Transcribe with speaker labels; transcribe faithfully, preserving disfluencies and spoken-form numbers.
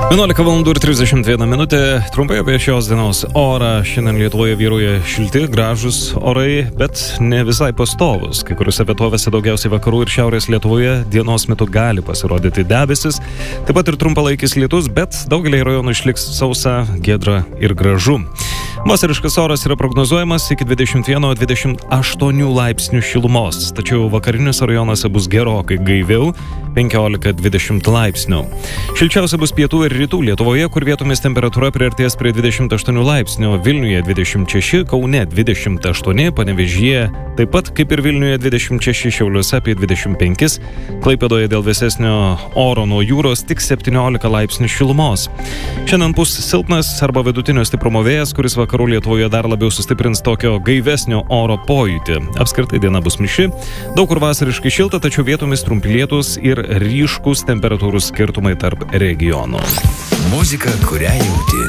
Speaker 1: vienuolika valandų ir trisdešimt viena minutė. Trumpai apie šios dienos orą. Šiandien Lietuvoje vyruoja šilti, gražus orai, bet ne visai pastovus. Kai kuriuose vietovėse, daugiausiai vakarų ir šiaurės Lietuvoje, dienos metu gali pasirodyti debesis. Taip pat ir trumpalaikis lietus, bet daugelį rajonų išliks sausa, giedra ir gražu. Vasariškas oras yra prognozuojamas iki dvidešimt vieno dvidešimt aštuonių laipsnių šilumos, tačiau vakariniuose rajonuose bus gerokai gaiviau - penkiolika dvidešimt laipsnių. Šilčiausia bus pietų ir rytų Lietuvoje, kur vietomis temperatūra priartės prie dvidešimt aštuonių laipsnių, Vilniuje dvidešimt šeši, Kaune dvidešimt aštuoni, Panevėžyje taip pat kaip ir Vilniuje dvidešimt šeši, Šiauliuose apie dvidešimt penki, Klaipėdoje dėl vėsesnio oro nuo jūros tik septyniolika laipsnių šilumos. Šiandien bus silpnas arba vidutinio stiprumo vėjas, kuris vakarų Lietuvoje dar labiau sustiprins tokio gaivesnio oro pojūtį. Apskritai diena bus mišri, daug kur vasariškai šilta, tačiau vietomis trumpi lietūs ir ryškus temperatūrų skirtumai tarp regionų.
Speaker 2: Muzika, kurią jauti.